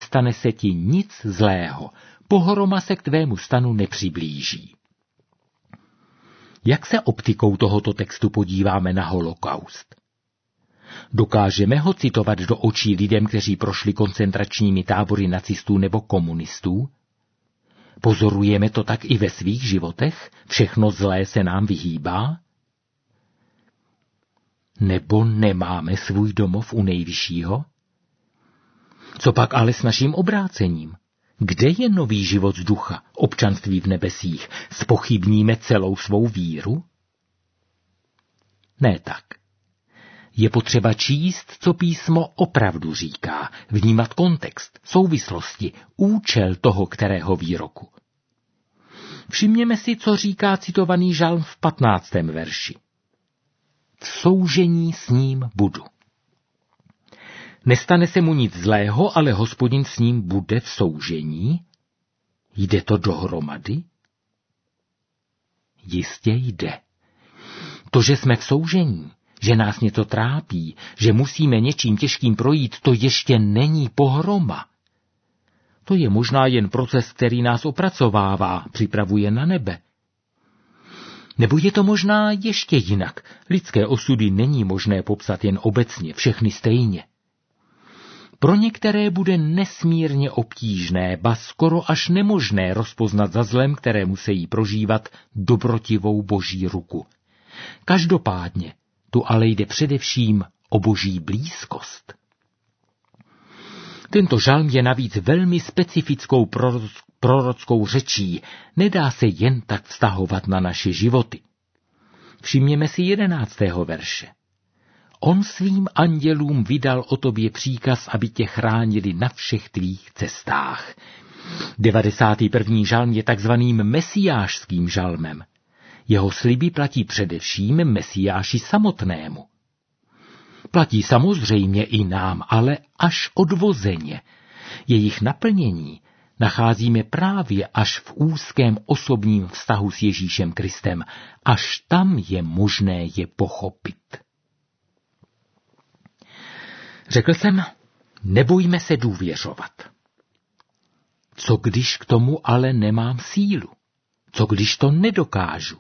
nestane se ti nic zlého, pohroma se k tvému stanu nepřiblíží. Jak se optikou tohoto textu podíváme na holokaust? Dokážeme ho citovat do očí lidem, kteří prošli koncentračními tábory nacistů nebo komunistů? Pozorujeme to tak i ve svých životech? Všechno zlé se nám vyhýbá? Nebo nemáme svůj domov u Nejvyššího? Co pak ale s naším obrácením? Kde je nový život z ducha, občanství v nebesích? Zpochybníme celou svou víru? Ne tak. Je potřeba číst, co písmo opravdu říká, vnímat kontext, souvislosti, účel toho kterého výroku. Všimněme si, co říká citovaný žalm v 15. verši. V soužení s ním budu. Nestane se mu nic zlého, ale Hospodin s ním bude v soužení? Jde to dohromady? Jistě jde. To, že jsme v soužení, že nás něco trápí, že musíme něčím těžkým projít, to ještě není pohroma. To je možná jen proces, který nás opracovává, připravuje na nebe. Nebo je to možná ještě jinak. Lidské osudy není možné popsat jen obecně, všechny stejně. Pro některé bude nesmírně obtížné, ba skoro až nemožné rozpoznat za zlem, které musí prožívat, dobrotivou boží ruku. Každopádně tu ale jde především o boží blízkost. Tento žalm je navíc velmi specifickou prorockou řečí, nedá se jen tak vztahovat na naše životy. Všimněme si 11. verše. On svým andělům vydal o tobě příkaz, aby tě chránili na všech tvých cestách. 91. žalm je takzvaným mesiášským žalmem. Jeho sliby platí především Mesiáši samotnému. Platí samozřejmě i nám, ale až odvozeně. Jejich naplnění nacházíme právě až v úzkém osobním vztahu s Ježíšem Kristem. Až tam je možné je pochopit. Řekl jsem, nebojme se důvěřovat. Co když k tomu ale nemám sílu? Co když to nedokážu?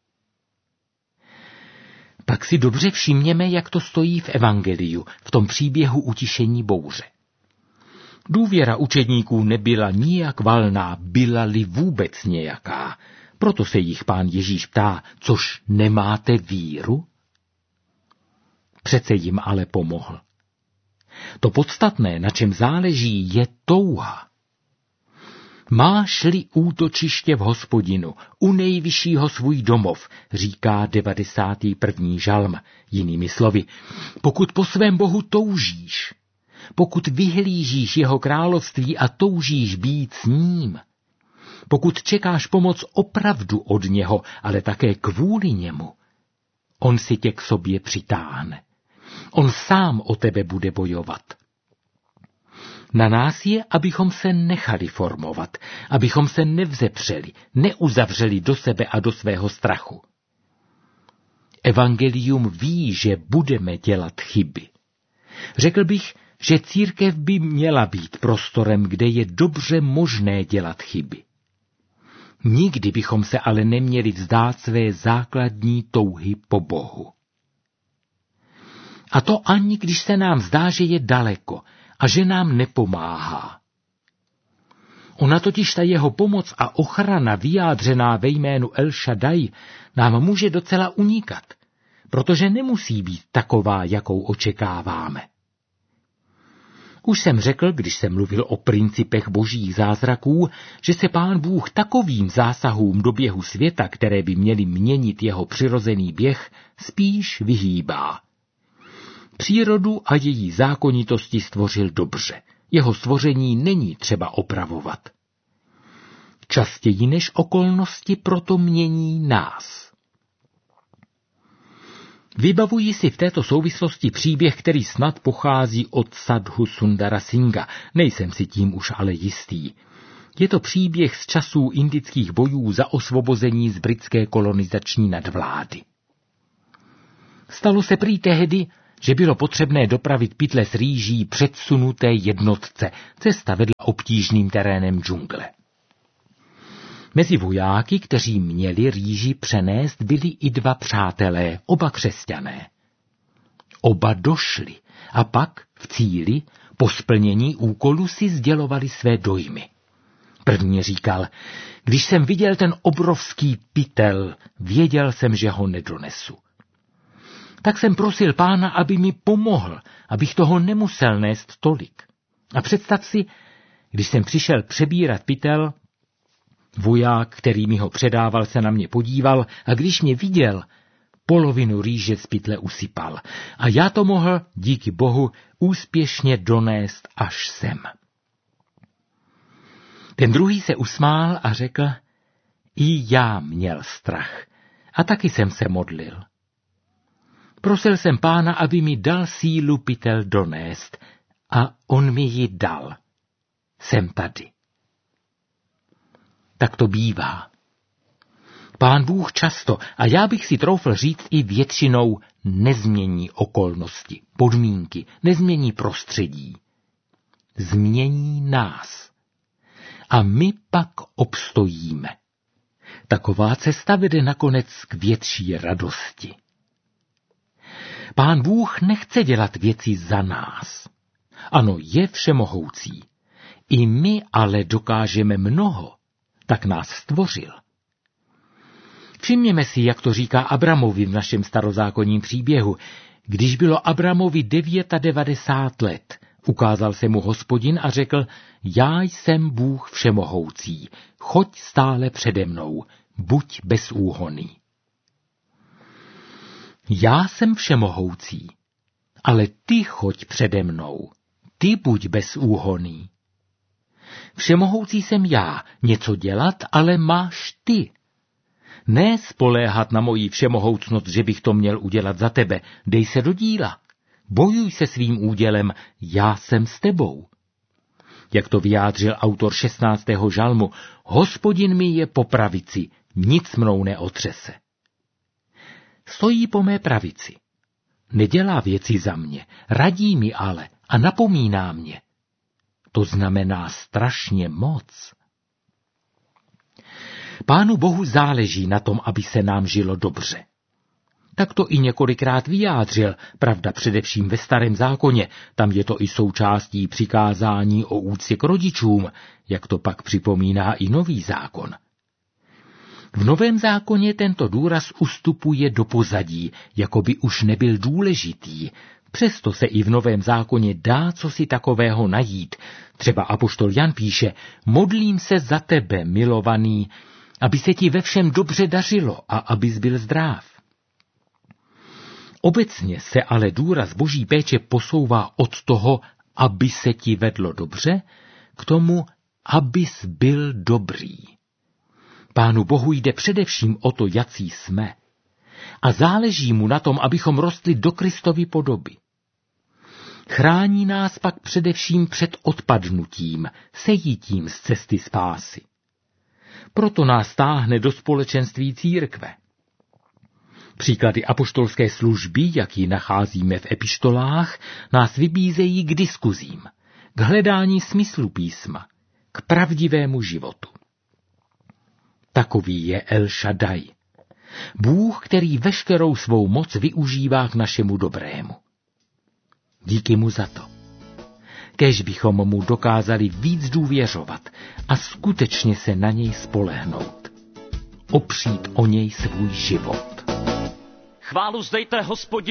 Pak si dobře všimněme, jak to stojí v evangeliu, v tom příběhu utišení bouře. Důvěra učedníků nebyla nijak valná, byla-li vůbec nějaká. Proto se jich pán Ježíš ptá, což nemáte víru? Přece jim ale pomohl. To podstatné, na čem záleží, je touha. Máš-li útočiště v Hospodinu, u Nejvyššího svůj domov, říká 91. žalm. Jinými slovy, pokud po svém Bohu toužíš, pokud vyhlížíš jeho království a toužíš být s ním, pokud čekáš pomoc opravdu od něho, ale také kvůli němu, on si tě k sobě přitáhne. On sám o tebe bude bojovat. Na nás je, abychom se nechali formovat, abychom se nevzepřeli, neuzavřeli do sebe a do svého strachu. Evangelium ví, že budeme dělat chyby. Řekl bych, že církev by měla být prostorem, kde je dobře možné dělat chyby. Nikdy bychom se ale neměli vzdát své základní touhy po Bohu. A to ani když se nám zdá, že je daleko a že nám nepomáhá. Ona totiž ta jeho pomoc a ochrana vyjádřená ve jménu El Shaddai nám může docela unikat, protože nemusí být taková, jakou očekáváme. Už jsem řekl, když jsem mluvil o principech božích zázraků, že se Pán Bůh takovým zásahům do běhu světa, které by měly měnit jeho přirozený běh, spíš vyhýbá. Přírodu a její zákonitosti stvořil dobře. Jeho stvoření není třeba opravovat. Častěji než okolnosti proto mění nás. Vybavuji si v této souvislosti příběh, který snad pochází od Sadhu Sundara Singha. Nejsem si tím už ale jistý. Je to příběh z časů indických bojů za osvobození z britské kolonizační nadvlády. Stalo se prý tehdy, že bylo potřebné dopravit pytle s rýží předsunuté jednotce. Cesta vedla obtížným terénem džungle. Mezi vojáky, kteří měli rýži přenést, byli i 2 přátelé, oba křesťané. Oba došli a pak v cíli po splnění úkolu si sdělovali své dojmy. První říkal, když jsem viděl ten obrovský pytel, věděl jsem, že ho nedonesu. Tak jsem prosil Pána, aby mi pomohl, abych toho nemusel nést tolik. A představ si, když jsem přišel přebírat pytel, voják, který mi ho předával, se na mě podíval a když mě viděl, polovinu rýže z pytle usypal. A já to mohl, díky Bohu, úspěšně donést až sem. Ten druhý se usmál a řekl, i já měl strach a taky jsem se modlil. Prosil jsem Pána, aby mi dal sílu pytel donést a on mi ji dal. Jsem tady. Tak to bývá. Pán Bůh často, a já bych si troufl říct i většinou, nezmění okolnosti, podmínky, nezmění prostředí. Změní nás. A my pak obstojíme. Taková cesta vede nakonec k větší radosti. Pán Bůh nechce dělat věci za nás. Ano, je všemohoucí. I my ale dokážeme mnoho, tak nás stvořil. Všimněme si, jak to říká Abramovi v našem starozákonním příběhu. Když bylo Abramovi 99 let, ukázal se mu Hospodin a řekl, já jsem Bůh všemohoucí, choď stále přede mnou, buď bezúhonný. Já jsem všemohoucí, ale ty choď přede mnou, ty buď bezúhonný. Všemohoucí jsem já, něco dělat, ale máš ty. Ne spoléhat na moji všemohoucnost, že bych to měl udělat za tebe. Dej se do díla. Bojuj se svým údělem, já jsem s tebou. Jak to vyjádřil autor 16. žalmu, Hospodin mi je po pravici, nic mnou neotřese. Stojí po mé pravici. Nedělá věci za mě, radí mi ale a napomíná mě. To znamená strašně moc. Pánu Bohu záleží na tom, aby se nám žilo dobře. Tak to i několikrát vyjádřil, pravda především ve Starém zákoně, tam je to i součástí přikázání o úctě k rodičům, jak to pak připomíná i Nový zákon. V Novém zákoně tento důraz ustupuje do pozadí, jako by už nebyl důležitý. Přesto se i v Novém zákoně dá cosi takového najít. Třeba apoštol Jan píše, modlím se za tebe, milovaný, aby se ti ve všem dobře dařilo a abys byl zdrav. Obecně se ale důraz Boží péče posouvá od toho, aby se ti vedlo dobře, k tomu, abys byl dobrý. Pánu Bohu jde především o to, jací jsme. A záleží mu na tom, abychom rostli do Kristovy podoby. Chrání nás pak především před odpadnutím, sejítím z cesty spásy. Proto nás táhne do společenství církve. Příklady apoštolské služby, jak ji nacházíme v epištolách, nás vybízejí k diskuzím, k hledání smyslu písma, k pravdivému životu. Takový je El Shaddai, Bůh, který veškerou svou moc využívá k našemu dobrému. Díky mu za to. Kéž bychom mu dokázali víc důvěřovat a skutečně se na něj spolehnout. Opřít o něj svůj život. Chválu zdejte, Hospodin.